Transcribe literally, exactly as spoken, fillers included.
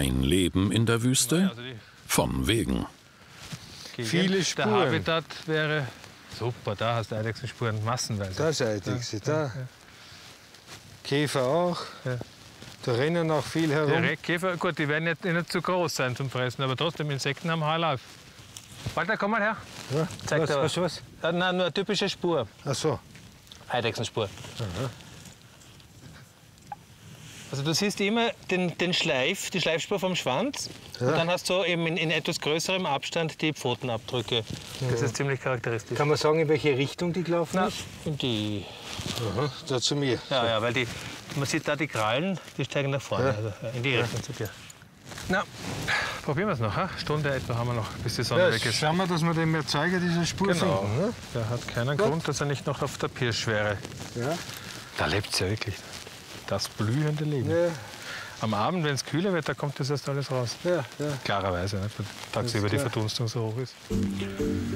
Kein Leben in der Wüste? Von wegen. Viele Spuren. Der Habitat wäre super, da hast du Eidechsenspuren massenweise. Da ist Eidechse, ja, da. Ja. Käfer auch. Ja. Da rennen auch viel herum. Die Käfer, gut, die werden nicht, nicht zu groß sein zum Fressen, aber trotzdem Insekten haben Heulauf. Walter, komm mal her. Ja. Zeig was, dir was, was? Ja, nein, nur eine typische Spur. Ach so. Eidechsenspur. Aha. Also du siehst immer den, den Schleif, die Schleifspur vom Schwanz. Ja. Und dann hast du eben in, in etwas größerem Abstand die Pfotenabdrücke. Das Ja. ist ziemlich charakteristisch. Kann man sagen, in welche Richtung die gelaufen Na, ist? in die. Aha, da zu mir. Ja, ja, weil die, man sieht da die Krallen, die steigen nach vorne, Ja. also in die Richtung zu dir. Na, probieren wir es noch. Eine Stunde etwa haben wir noch, bis die Sonne Ja, weg ist. schauen wir, dass wir den Erzeuger dieser Spur Genau. finden. Ne? Der hat keinen Gut. Grund, dass er nicht noch auf der Pirsch wäre. Ja. Da lebt es ja wirklich. Das blühende Leben. Ja, Am Abend, wenn es kühler wird, da kommt das erst alles raus. ja, ja. Klarerweise, nicht? Weil tagsüber die klar. Verdunstung so hoch ist.